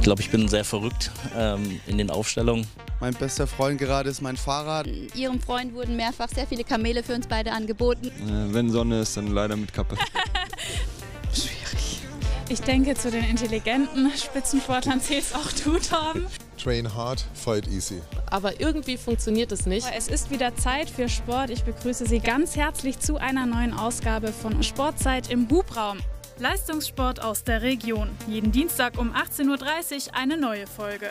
Ich glaube, ich bin sehr verrückt in den Aufstellungen. Mein bester Freund gerade ist mein Fahrrad. Ihrem Freund wurden mehrfach sehr viele Kamele für uns beide angeboten. Wenn Sonne ist, dann leider mit Kappe. Schwierig. Ich denke, zu den intelligenten Spitzensportlern zählt es auch du, Torben. Train hard, fight easy. Aber irgendwie funktioniert es nicht. Es ist wieder Zeit für Sport. Ich begrüße Sie ganz herzlich zu einer neuen Ausgabe von Sportzeit im Hubraum. Leistungssport aus der Region. Jeden Dienstag um 18:30 Uhr eine neue Folge.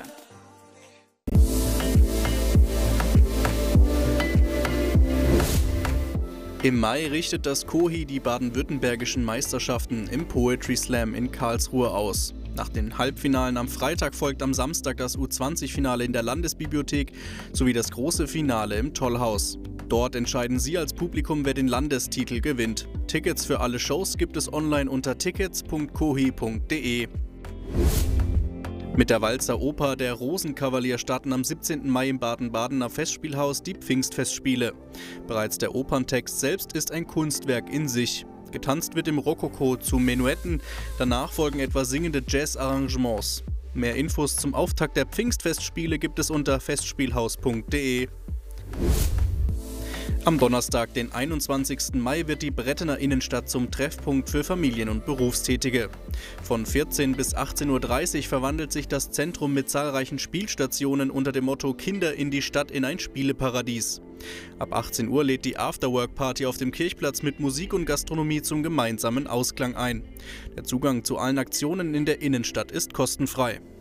Im Mai richtet das KOHI die baden-württembergischen Meisterschaften im Poetry Slam in Karlsruhe aus. Nach den Halbfinalen am Freitag folgt am Samstag das U20-Finale in der Landesbibliothek sowie das große Finale im Tollhaus. Dort entscheiden Sie als Publikum, wer den Landestitel gewinnt. Tickets für alle Shows gibt es online unter tickets.kohi.de. Mit der Walzer Oper Der Rosenkavalier starten am 17. Mai im Baden-Badener Festspielhaus die Pfingstfestspiele. Bereits der Operntext selbst ist ein Kunstwerk in sich. Getanzt wird im Rokoko zu Menuetten, danach folgen etwa singende Jazz-Arrangements. Mehr Infos zum Auftakt der Pfingstfestspiele gibt es unter festspielhaus.de. Am Donnerstag, den 21. Mai, wird die Brettener Innenstadt zum Treffpunkt für Familien- und Berufstätige. Von 14 bis 18:30 Uhr verwandelt sich das Zentrum mit zahlreichen Spielstationen unter dem Motto Kinder in die Stadt in ein Spieleparadies. Ab 18 Uhr lädt die Afterwork-Party auf dem Kirchplatz mit Musik und Gastronomie zum gemeinsamen Ausklang ein. Der Zugang zu allen Aktionen in der Innenstadt ist kostenfrei.